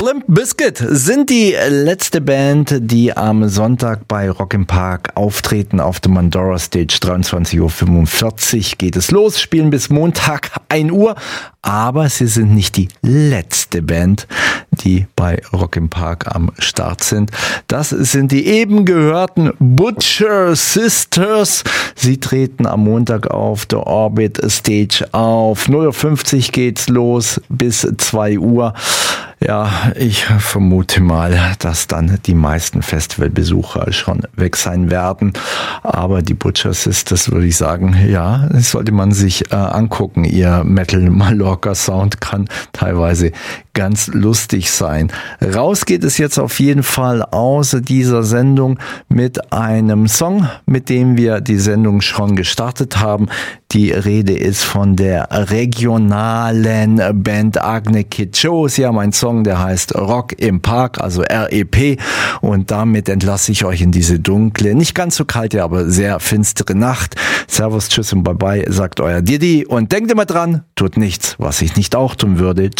Limp Bizkit sind die letzte Band, die am Sonntag bei Rock im Park auftreten auf der Mandora Stage. 23.45 Uhr geht es los, spielen bis Montag 1 Uhr. Aber sie sind nicht die letzte Band, die bei Rock im Park am Start sind. Das sind die eben gehörten Butcher Sisters. Sie treten am Montag auf der Orbit Stage auf. 0.50 Uhr geht's los bis 2 Uhr. Ja, ich vermute mal, dass dann die meisten Festivalbesucher schon weg sein werden. Aber die Butcher Sisters, würde ich sagen, ja, das sollte man sich angucken. Ihr Metal-Mallorca-Sound kann teilweise ganz lustig sein. Raus geht es jetzt auf jeden Fall aus dieser Sendung mit einem Song, mit dem wir die Sendung schon gestartet haben. Die Rede ist von der regionalen Band Agne Kid Joe. Sie haben einen Song, der heißt Rock im Park, also REP. Und damit entlasse ich euch in diese dunkle, nicht ganz so kalte, aber sehr finstere Nacht. Servus, tschüss und bye bye, sagt euer Didi. Und denkt immer dran, tut nichts, was ich nicht auch tun würde.